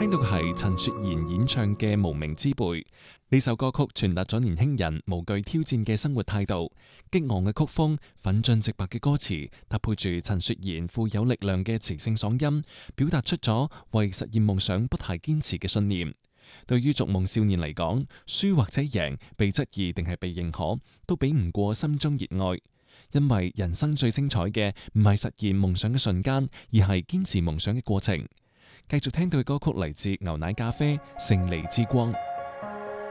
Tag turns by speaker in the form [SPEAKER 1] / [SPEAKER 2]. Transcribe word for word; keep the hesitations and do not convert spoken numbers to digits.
[SPEAKER 1] 聽到嘅係陳雪賢演唱嘅《無名之輩》。呢首歌曲傳達咗年輕人無懼挑戰嘅生活態度，激昂嘅曲風、奮進直白嘅歌詞，搭配住陳雪賢富有力量嘅磁性嗓音，表達出咗為實現夢想不懈堅持嘅信念。對於逐夢少年嚟講，輸或者贏，被質疑定係被認可，都比唔過心中熱愛。因為人生最精彩嘅唔係實現夢想嘅瞬間，而係堅持夢想嘅過程。繼續聽到嘅歌曲嚟自牛奶咖啡《勝利之光》。